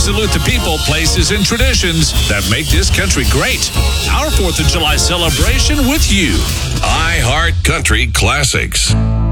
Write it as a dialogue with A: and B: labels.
A: salute the people, places, and traditions that make this country great. Our 4th of July celebration with you.
B: iHeart Country Classics.